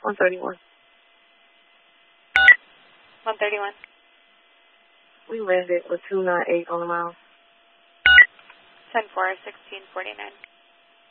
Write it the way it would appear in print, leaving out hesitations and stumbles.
131. 131. We landed with 298 on the mile. 10-4, 1649.